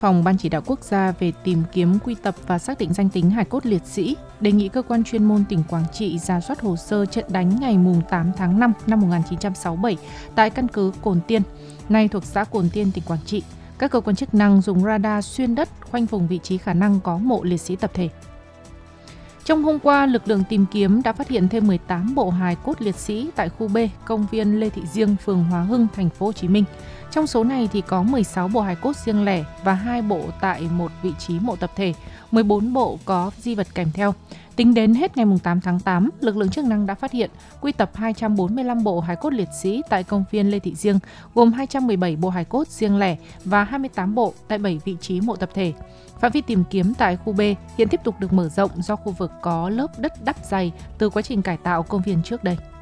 Phòng Ban Chỉ đạo Quốc gia về tìm kiếm, quy tập và xác định danh tính hài cốt liệt sĩ đề nghị cơ quan chuyên môn tỉnh Quảng Trị rà soát hồ sơ trận đánh ngày 8 tháng 5 năm 1967 tại căn cứ Cồn Tiên, nay thuộc xã Cồn Tiên, tỉnh Quảng Trị. Các cơ quan chức năng dùng radar xuyên đất khoanh vùng vị trí khả năng có mộ liệt sĩ tập thể. Trong hôm qua, lực lượng tìm kiếm đã phát hiện thêm 18 bộ hài cốt liệt sĩ tại khu B, công viên Lê Thị Riêng, phường Hòa Hưng, thành phố Hồ Chí Minh. Trong số này thì có 16 bộ hài cốt riêng lẻ và 2 bộ tại một vị trí mộ tập thể, 14 bộ có di vật kèm theo. Tính đến hết ngày 8 tháng 8, lực lượng chức năng đã phát hiện, quy tập 245 bộ hài cốt liệt sĩ tại công viên Lê Thị Riêng, gồm 217 bộ hài cốt riêng lẻ và 28 bộ tại 7 vị trí mộ tập thể. Phạm vi tìm kiếm tại khu B hiện tiếp tục được mở rộng do khu vực có lớp đất đắp dày từ quá trình cải tạo công viên trước đây.